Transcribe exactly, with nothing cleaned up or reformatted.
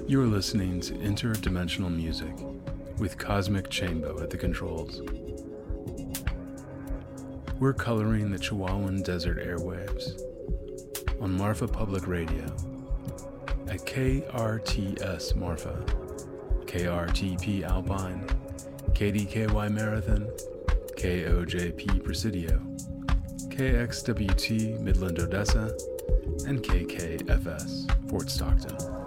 You're listening to Interdimensional Music with Cosmic Chambo at the controls. We're coloring the Chihuahuan Desert airwaves on Marfa Public Radio at K R T S Marfa, K R T P Alpine, K D K Y Marathon, K O J P Presidio, K X W T Midland Odessa, and K K F S Fort Stockton.